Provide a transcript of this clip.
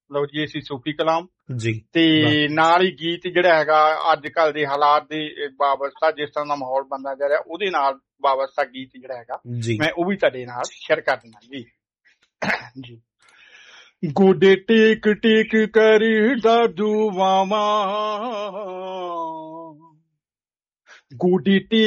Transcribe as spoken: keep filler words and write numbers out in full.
ਲਓ ਜੀ, ਅਸੀਂ ਸੂਫੀ ਕਲਾਮ ਜੀ ਤੇ ਨਾਲ ਹੀ ਗੀਤ ਜਿਹੜਾ ਹੈਗਾ ਅੱਜ ਕੱਲ ਦੇ ਹਾਲਾਤ ਦੇ ਬਾਬਤ, ਜਿਸ ਤਰ੍ਹਾਂ ਦਾ ਮਾਹੌਲ ਬਣਦਾ ਜਾ ਰਿਹਾ ਉਹਦੇ ਨਾਲ ਬਾਬਤ ਗੀਤ ਜਿਹੜਾ ਹੈਗਾ ਮੈਂ ਉਹ ਵੀ ਤੁਹਾਡੇ ਨਾਲ ਸ਼ੇਅਰ ਕਰ ਦਿੰਦਾ ਜੀ। ਜੀ ਗੋਡੇ ਟੇਕ ਟੇਕ ਕਰਦਾ ਦੁਆਵਾਂ, ਗੋਡੇ ਟੇਕ